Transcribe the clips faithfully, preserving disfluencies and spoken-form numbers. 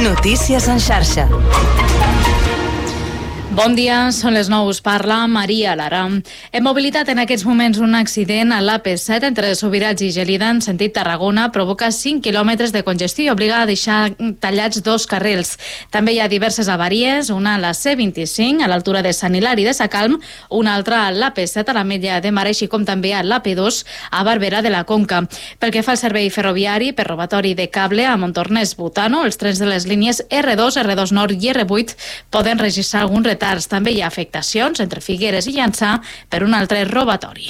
Notícies en xarxa. Bon dia, són les nou, us parla Maria Lara. Hem mobilitat en aquests moments un accident a l'A P set entre Subirats i Gelida en sentit Tarragona, provoca cinc quilòmetres de congestió i obliga a deixar tallats dos carrils. També hi ha diverses avaries, una a la C vint-i-cinc a l'altura de Sant Hilari de Sacalm, una altra a l'A P set a l'Ametlla de Mar, així com també a l'A P dos a Barberà de la Conca. Pel que fa al servei ferroviari, per robatori de cable a Montornès Butano, els trens de les línies R dos, R dos Nord i R vuit poden registrar algun retard. També hi ha afectacions entre Figueres i Llançà per un altre robatori.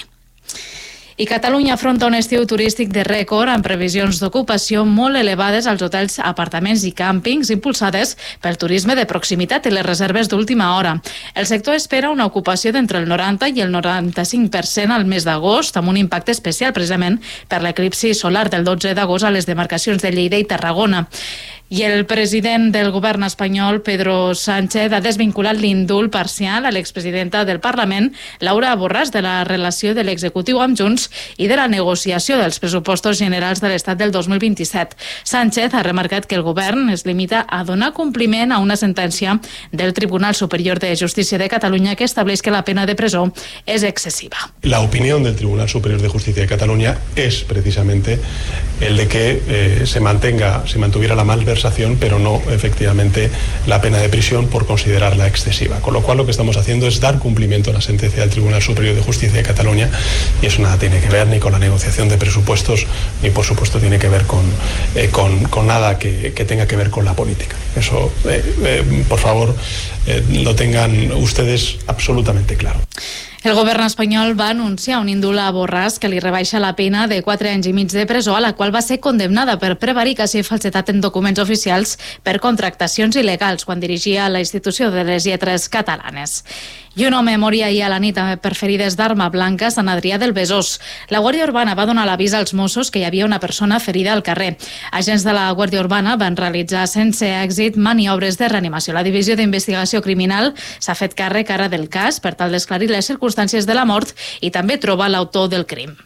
I Catalunya afronta un estiu turístic de rècord amb previsions d'ocupació molt elevades als hotels, apartaments i càmpings impulsades pel turisme de proximitat i les reserves d'última hora. El sector espera una ocupació d'entre el noranta i el noranta-cinc per cent al mes d'agost, amb un impacte especial precisament per l'eclipsi solar del dotze d'agost a les demarcacions de Lleida i Tarragona. I el president del govern espanyol, Pedro Sánchez, ha desvinculat l'indult parcial a l'expresidenta del Parlament, Laura Borràs, de la relació de l'executiu amb Junts i de la negociació dels pressupostos generals de l'Estat del dos mil vint-i-set. Sánchez ha remarcat que el govern es limita a donar compliment a una sentència del Tribunal Superior de Justícia de Catalunya que estableix que la pena de presó és excesiva. La opinión del Tribunal Superior de Justicia de Cataluña es precisamente el de que eh, se mantenga, se mantuviera la malversación, pero no efectivamente la pena de prisión por considerarla excesiva. Con lo cual lo que estamos haciendo es dar cumplimiento a la sentencia del Tribunal Superior de Justicia de Cataluña, y eso nada tiene que ver ni con la negociación de presupuestos, ni por supuesto tiene que ver con, eh, con, con nada que, que tenga que ver con la política. Eso, eh, eh, por favor, eh, lo tengan ustedes absolutamente claro. El govern espanyol va anunciar un indult a Borràs que li rebaixa la pena de quatre anys i mig de presó, a la qual va ser condemnada per prevaricació i falsetat en documents oficials per contractacions il·legals quan dirigia la institució de les lletres catalanes. I un home moria ahir a la nit per ferides d'arma blanca a Sant Adrià del Besòs. La Guàrdia Urbana va donar l'avís als Mossos que hi havia una persona ferida al carrer. Agents de la Guàrdia Urbana van realitzar sense èxit maniobres de reanimació. La Divisió d'Investigació Criminal s'ha fet càrrec ara del cas per tal d'esclarir les circumstàncies de la mort i també trobar l'autor del crim.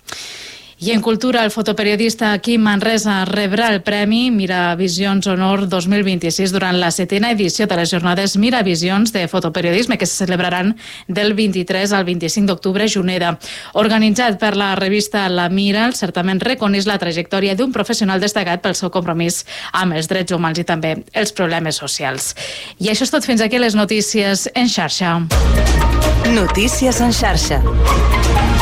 I en cultura, el fotoperiodista Quim Manresa rebrà el Premi Miravisions Honor dos mil vint-i-sis durant la setena edició de les jornades Miravisions de fotoperiodisme que se celebraran del vint-i-tres al vint-i-cinc d'octubre a Juneda. Organitzat per la revista La Mira, el certament reconeix la trajectòria d'un professional destacat pel seu compromís amb els drets humans i també els problemes socials. I això és tot, fins aquí les notícies en xarxa. Notícies en xarxa.